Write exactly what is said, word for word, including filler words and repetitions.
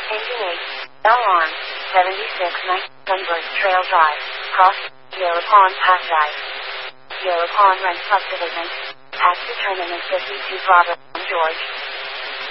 Engine eight. Alarm. seventy-six nine. Sunburst Trail Drive. Cross. Yellow Pond Pass Drive. Yellow Pond Run Subdivision. Taxi terminus fifty-two Bravo. George.